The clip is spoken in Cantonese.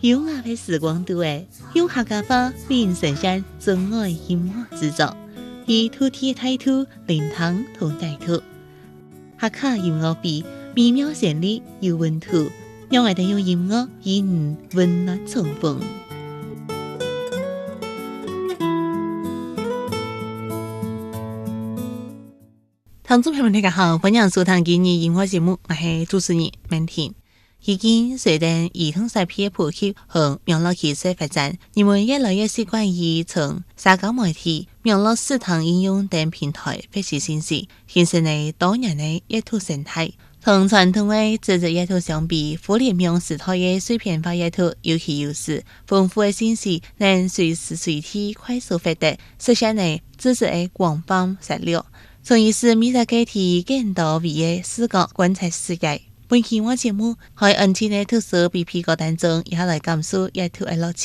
优雅的时光度诶，用客家话为人呈现真爱音乐制作，以土地态度灵堂同带土，客家音乐比美妙旋律有温度，让我哋用音乐与你温暖重逢。听众朋友们大家好，欢迎收听今日音乐节目，我是主持人曼婷。已经随着儿童视频普及和网络技术发展，人们越来越习惯于从社交媒体、网络视听应用等平台获取信息，形成了多元的阅读生态。同传统的纸质阅读相比，互联网时代的碎片化阅读有其优势，丰富的信息能随时随地快速获得，实现了知识的广泛涉猎，从而使每个个体更多维的视角观察世界。本期我节目在安静的特色 BP 歌单中，也来感受阅读的乐趣。